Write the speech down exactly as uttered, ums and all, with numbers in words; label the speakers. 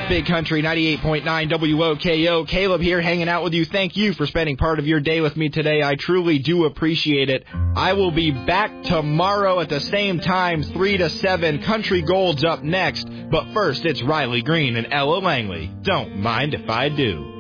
Speaker 1: Big Country ninety-eight point nine W O K O. Caleb here hanging out with you. Thank you for spending part of your day with me today. I truly do appreciate it. I will be back tomorrow at the same time, three to seven. Country Gold's up next. But first, it's Riley Green and Ella Langley. Don't mind if I do.